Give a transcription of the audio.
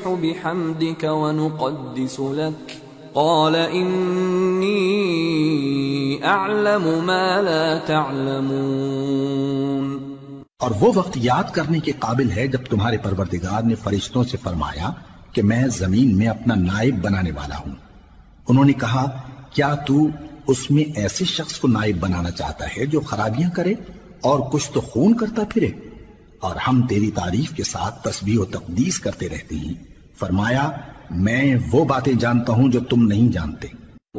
नुसब्बिहु बिहम्दिका व नुक़द्दिसु लक क़ाल इन्नी अअलमु मा ला तअलमून। और वो वक्त याद करने के काबिल है जब तुम्हारे परवरदिगार ने फरिश्तों से फरमाया कि मैं जमीन में अपना नाइब बनाने वाला हूं। उन्होंने कहा, क्या तू उसमें ऐसे शख्स को नाइब बनाना चाहता है जो खराबियां करे और कुछ तो खून करता फिरे? और हम तेरी तारीफ के साथ तस्बीह और तकदीस करते रहते हैं। फरमाया, मैं वो बातें जानता हूं जो तुम नहीं जानते।